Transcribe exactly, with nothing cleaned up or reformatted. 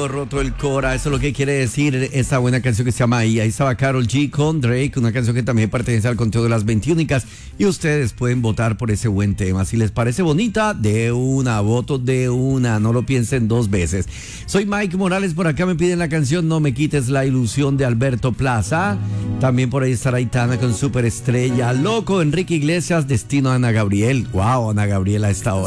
todo roto el cora. Eso es lo que quiere decir esa buena canción que se llama Ahí. Ahí estaba Karol G con Drake, una canción que también pertenece al conteo de las veintiúnicas. Y ustedes pueden votar por ese buen tema. Si les parece bonita, de una, voto de una. No lo piensen dos veces. Soy Mike Morales, por acá me piden la canción No me quites la ilusión de Alberto Plaza. También por ahí estará Aitana con Superestrella. Loco, Enrique Iglesias, Destino Ana Gabriel. Wow, Ana Gabriel a esta hora.